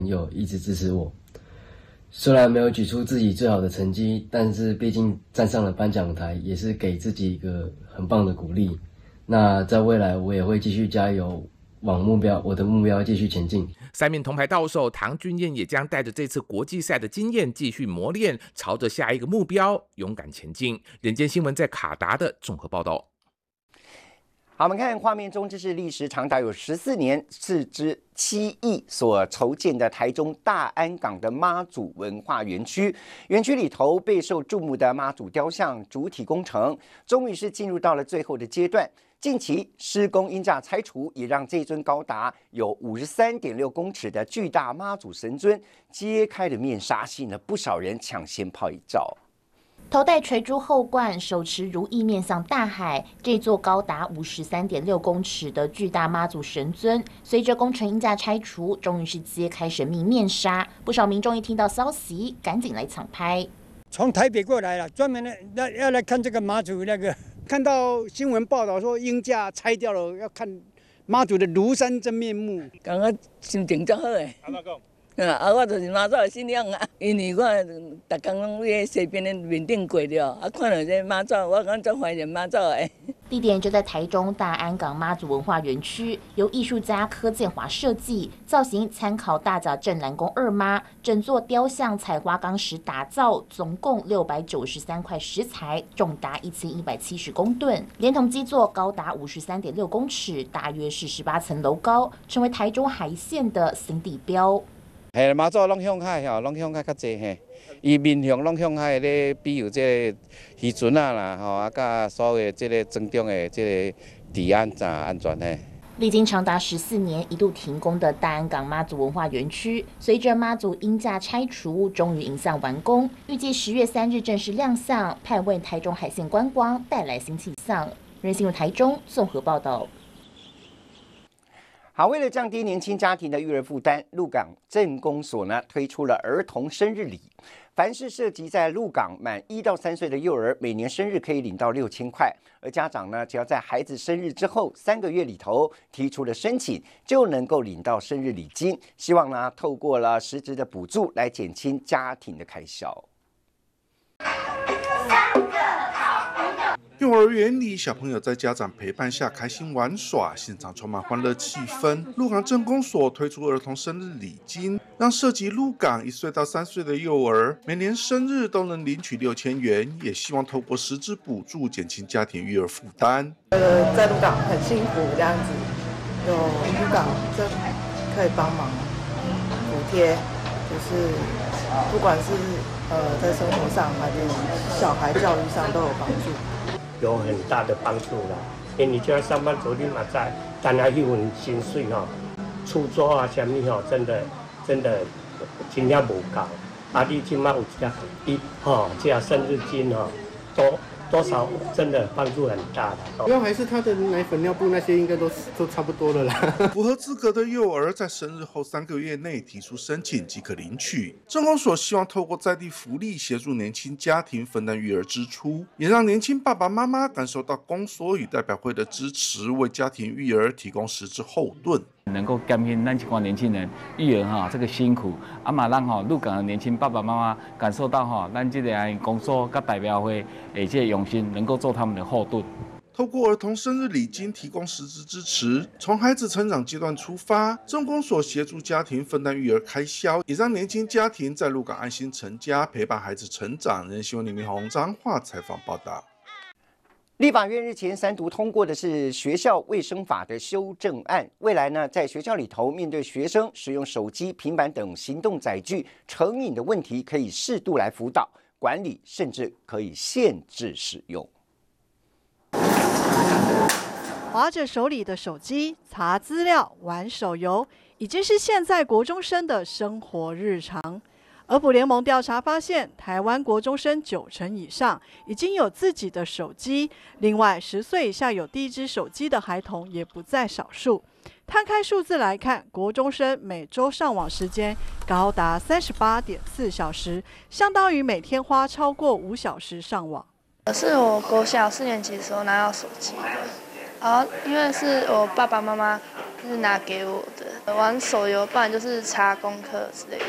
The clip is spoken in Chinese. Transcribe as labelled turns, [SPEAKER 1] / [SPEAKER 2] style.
[SPEAKER 1] 友一直支持我。虽然没有举出自己最好的成绩，但是毕竟站上了颁奖台，也是给自己一个很棒的鼓励。那在未来，我也会继续加油，往我的目标继续前进。
[SPEAKER 2] 3名铜牌到手，唐俊彦也将带着这次国际赛的经验继续磨练，朝着下一个目标勇敢前进。人间新闻在卡达的综合报道。
[SPEAKER 3] 好，我们看画面中，这是历时长达有14年、斥资7亿所筹建的台中大安港的妈祖文化园区。园区里头备受注目的妈祖雕像主体工程，终于是进入到了最后的阶段。近期施工鹰架拆除，也让这尊高达有53.6公尺的巨大妈祖神尊揭开了面纱，吸引了不少人抢先拍一照。
[SPEAKER 4] 头戴垂珠后冠，手持如意面向大海，这座高达53.6公尺的巨大妈祖神尊，随着工程鹰架拆除，终于是揭开神秘面纱。不少民众一听到消息，赶紧来抢拍。
[SPEAKER 5] 从台北过来了，专门要来看这个妈祖那个。看到新闻报道说鹰架拆掉了，要看妈祖的庐山真面目。
[SPEAKER 6] 感觉心情足好诶。安怎讲？我就是妈祖的信仰啊，因为我逐工拢伫西边的面顶过了，看到这妈祖，我感觉足怀念妈祖诶。
[SPEAKER 4] 地点就在台中大安港妈祖文化园区，由艺术家柯建华设计，造型参考大甲镇澜宫二妈，整座雕像采花岗石打造，总共693块石材，重达1170公吨，连同基座高达53.6公尺，大约是18层楼高，成为台中海线的新地标。
[SPEAKER 7] 嘿，妈祖拢向海吼，拢向海较济嘿。伊面向拢向海咧，比如这渔船啊啦，吼啊，甲所有这个增重的这个治安安全嘿。
[SPEAKER 4] 历经长达14年一度停工的大安港妈祖文化园区，随着妈祖鹰架拆除，终于迎向完工，预计10月3日正式亮相，盼为台中海线观光带来新气象。人新闻台中综合报道。
[SPEAKER 3] 好，为了降低年轻家庭的育儿负担，鹿港镇公所呢推出了儿童生日礼。凡是涉及在鹿港满1到3岁的幼儿，每年生日可以领到6000块。而家长呢，只要在孩子生日之后3个月里头提出了申请，就能够领到生日礼金。希望呢，透过了实质的补助来减轻家庭的开销。
[SPEAKER 8] 幼儿园里，小朋友在家长陪伴下开心玩耍，现场充满欢乐气氛。鹿港镇公所推出儿童生日礼金，让涉及鹿港1岁到3岁的幼儿，每年生日都能领取6000元，也希望透过实质补助减轻家庭育儿负担。
[SPEAKER 9] 在鹿港很幸福，这样子有鹿港这可以帮忙补贴，就是不管是在生活上还是小孩教育上都有帮助。
[SPEAKER 10] 有很大的帮助啦，因为你就要上班族，你嘛知，但係迄份薪水吼，厝租啊什么吼，真的真正无够。啊，你即马有这生日金吼，多少真的帮助很大的。
[SPEAKER 11] 主要还是他的奶粉、尿布那些应该都差不多了啦。
[SPEAKER 8] 符合资格的幼儿在生日后3个月内提出申请即可领取。镇公所希望透过在地福利协助年轻家庭分担育儿支出，也让年轻爸爸妈妈感受到公所与代表会的支持，为家庭育儿提供实质后盾。
[SPEAKER 12] 能够减轻咱这群年轻人育儿这个辛苦，嘛让鹿港的年轻爸爸妈妈感受到咱这个公所跟代表会这个用心，能够做他们的后盾。
[SPEAKER 8] 透过儿童生日礼金提供实质支持，从孩子成长阶段出发，镇公所协助家庭分担育儿开销，也让年轻家庭在鹿港安心成家，陪伴孩子成长。人新闻李明宏彰化采访报道。
[SPEAKER 3] 立法院日前3读通过的是学校卫生法的修正案，未来呢，在学校里头面对学生使用手机、平板等行动载具成瘾的问题，可以适度来辅导、管理，甚至可以限制使用。
[SPEAKER 13] 滑着手里的手机、查资料、玩手游，已经是现在国中生的生活日常。儿普联盟调查发现，台湾国中生90%以上已经有自己的手机，另外10岁以下有第一支手机的孩童也不在少数。摊开数字来看，国中生每周上网时间高达38.4小时，相当于每天花超过5小时上网。
[SPEAKER 14] 是我国小4年级的时候拿到手机的，然后因为是我爸爸妈妈是拿给我的， 玩手游，不然就是查功课之类的。